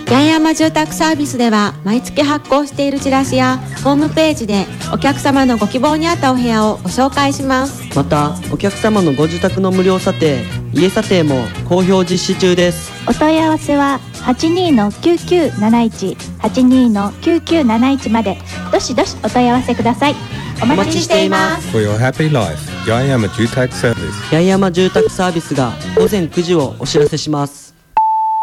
八重山住宅サービスでは毎月発行しているチラシやホームページでお客様のご希望に合ったお部屋をご紹介します。 またお客様のご自宅の無料査定、家査定も好評実施中です。 お問い合わせは 82-9971 82-9971 までどしどしお問い合わせください。お待ちしています。 For your happy life, 八重山住宅サービス。 八重山住宅サービスが午前9時をお知らせします。